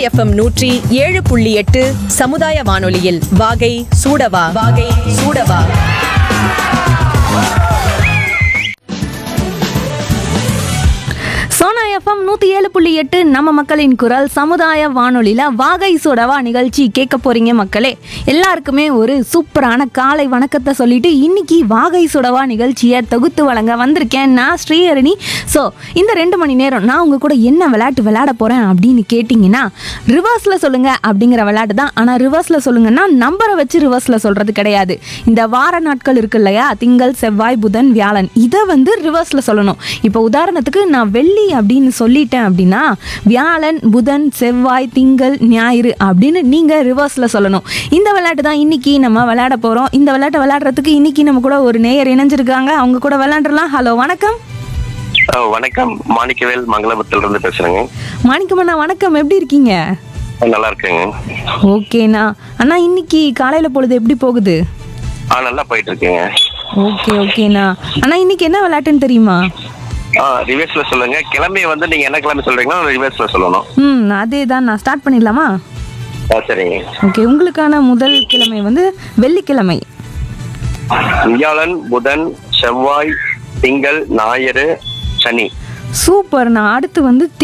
FM 107.8 சமுதாய வானொலியில் வாகை சூடவா வாகை சூடவா. சோனா எஃப்எம் 107.8 நம்ம மக்களின் குரல் சமுதாய வானொலியில் வாகை சூடவா நிகழ்ச்சி கேட்க போறீங்க மக்களே. எல்லாருக்குமே ஒரு சூப்பரான காலை வணக்கத்தை சொல்லிட்டு இன்னைக்கு வாகை சூடவா நிகழ்ச்சியை தொகுத்து வழங்க வந்திருக்கேன் நான் ஸ்ரீஹரணி. ஸோ இந்த 2 மணி நேரம் நான் உங்க கூட என்ன விளையாட்டு விளையாட போறேன் அப்படின்னு கேட்டிங்கன்னா, ரிவர்ஸில் சொல்லுங்க அப்படிங்கிற விளையாட்டு தான். ஆனால் ரிவர்ஸில் சொல்லுங்கன்னா நம்பரை வச்சு ரிவர்ஸில் சொல்றது கிடையாது. இந்த வார நாட்கள் இருக்கு இல்லையா, திங்கள் செவ்வாய் புதன் வியாழன், இதை ரிவர்ஸில் சொல்லணும். இப்போ உதாரணத்துக்கு நான் வெள்ளி அப்படின்னு சொல்லிட்டேன் அப்படின்னா வியாழன் புதன் செவ்வாய் திங்கள் ஞாயிறு அப்படின்னு நீங்க ரிவர்ஸ்ல சொல்லணும். இந்த விளையாட்டு தான் இன்னைக்கு நம்ம விளையாட போறோம். இந்த விளையாட்டை விளையாடுறதுக்கு இன்னைக்கு நம்ம கூட ஒரு நேயர் இணைஞ்சிருக்காங்க. அவங்க கூட விளையாண்டுலாம். ஹலோ வணக்கம். வணக்கம், மாணிக்கவேல் மங்களபுரத்துல இருந்து பேசுறேங்க. மாணிக்கமண்ணா வணக்கம், எப்படி இருக்கீங்க? நல்லா இருக்கேங்க. ஓகேண்ணா. அண்ணா இன்னைக்கு காலையில பொழுது எப்படி போகுது? நல்லா போயிட்டு இருக்கேங்க. ஓகேண்ணா. அண்ணா இன்னைக்கு என்ன விளையாட்டுன்னு தெரியுமா? ரிவர்ஸ்ல சொல்லுங்க. கிழமை நீங்க என்ன கிழமை சொல்றீங்களோ ரிவர்ஸ்ல சொல்லணும். அதே தான். நான் ஸ்டார்ட் பண்ணிடலாமா? சரிங்க. ஓகே, உங்களுக்கான முதல் கிழமை வெள்ளிக்கிழமை. வியாழன் புதன் செவ்வாய் திங்கள் ஞாயிறு சனி. சூப்பர்ண்ணா. அடுத்து